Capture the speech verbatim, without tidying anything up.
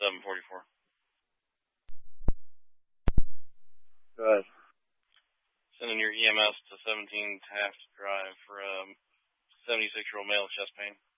seven forty-four. Go ahead. Sending your E M S to seventeen Taft Drive for a seventy-six-year-old male with chest pain.